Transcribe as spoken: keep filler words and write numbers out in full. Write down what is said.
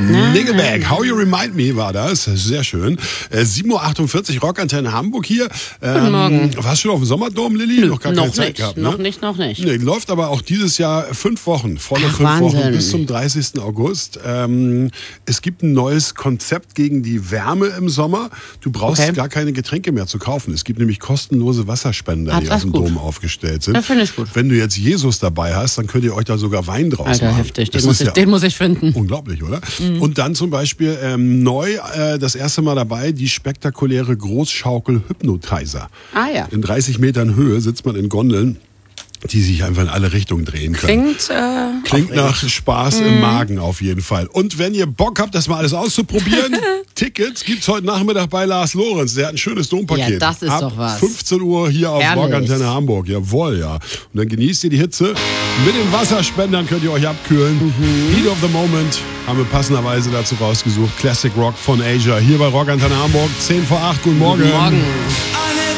Nickelback, How You Remind Me war das. Sehr schön. Äh, sieben Uhr achtundvierzig, Rockantenne Hamburg hier. Ähm, Guten Morgen. Warst du schon auf dem Sommerdom, Lilly? Nö, noch gar noch keine Zeit nicht, gehabt, ne? noch nicht, noch nicht. Nee, läuft aber auch dieses Jahr fünf Wochen, volle Ach, fünf Wahnsinn. Wochen bis zum dreißigsten August. Ähm, es gibt ein neues Konzept gegen die Wärme im Sommer. Du brauchst Okay. gar keine Getränke mehr zu kaufen. Es gibt nämlich kostenlose Wasserspender, Ah, die das auf dem ist gut. Dom aufgestellt sind. Das finde ich gut. Wenn du jetzt Jesus dabei hast, dann könnt ihr euch da sogar Wein draus Alter, machen. heftig. Den Das muss, ist ich, ja den muss ich finden. unglaublich, oder? Und dann zum Beispiel ähm, neu, äh, das erste Mal dabei, die spektakuläre Großschaukel Hypnotizer. Ah ja. In dreißig Metern Höhe sitzt man in Gondeln, die sich einfach in alle Richtungen drehen können. Klingt, äh, Klingt aufregend. nach Spaß im Magen auf jeden Fall. Und wenn ihr Bock habt, das mal alles auszuprobieren, Tickets gibt's heute Nachmittag bei Lars Lorenz. Der hat ein schönes Dompaket. Ja, das ist Ab doch was. fünfzehn Uhr hier auf Ehrlich? Rockantenne Hamburg. Jawohl, ja. Und dann genießt ihr die Hitze. Mit den Wasserspendern könnt ihr euch abkühlen. Mhm. Heat of the Moment haben wir passenderweise dazu rausgesucht. Classic Rock von Asia. Hier bei Rockantenne Hamburg. zehn vor acht. Guten Morgen. Guten Morgen.